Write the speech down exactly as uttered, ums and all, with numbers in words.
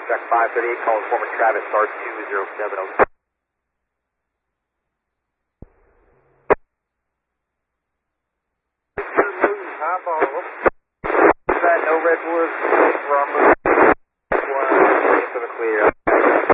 Jack five thirty-eight, calling former Travis Star two zero seven oh. High ball. Is that no Redwood? We're on move.